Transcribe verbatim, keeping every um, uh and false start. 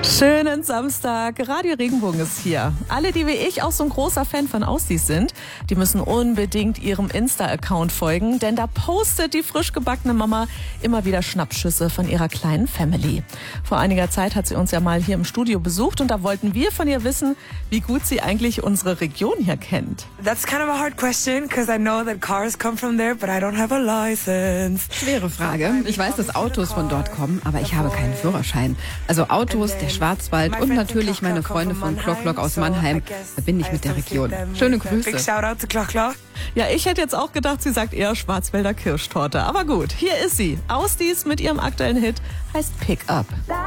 Schönen Samstag, Radio Regenbogen ist hier. Alle, die wie ich auch so ein großer Fan von Aussies sind, die müssen unbedingt ihrem Insta-Account folgen, denn da postet die frisch gebackene Mama immer wieder Schnappschüsse von ihrer kleinen Family. Vor einiger Zeit hat sie uns ja mal hier im Studio besucht und da wollten wir von ihr wissen, wie gut sie eigentlich unsere Region hier kennt. That's kind of a hard question, because I know that cars come from there, but I don't have a license. Schwere Frage. Ich weiß, dass Autos von dort kommen, aber ich habe keinen Führerschein. Also Autos, der Schwarzwald und natürlich meine Freunde von Klock Klock aus Mannheim verbinde ich mit der Region. Schöne Grüße. Big shout out to Klock Klock. Ja, ich hätte jetzt auch gedacht, sie sagt eher Schwarzwälder Kirschtorte. Aber gut, hier ist sie. Aussies mit ihrem aktuellen Hit heißt Pick Up.